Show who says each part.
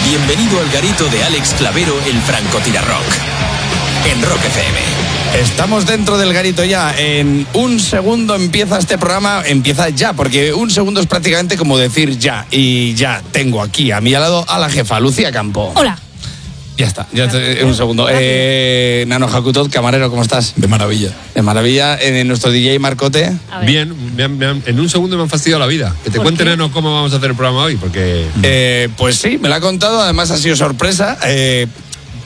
Speaker 1: Bienvenido al garito de Alex Clavero, el francotirarrock. En Rock FM.
Speaker 2: Estamos dentro del garito ya. En un segundo empieza este programa. Empieza ya, porque un segundo es prácticamente como decir ya. Y ya tengo aquí a mi lado a la jefa, Lucía Campo.
Speaker 3: Hola.
Speaker 2: Ya está, un segundo. Nano Jacutot, camarero, ¿cómo estás?
Speaker 4: De maravilla.
Speaker 2: De maravilla. Nuestro DJ Marcote.
Speaker 5: Bien, en un segundo me han fastidiado la vida. Que te cuente, Nano, cómo vamos a hacer el programa hoy, porque...
Speaker 2: Pues sí, me lo ha contado, además ha sido sorpresa.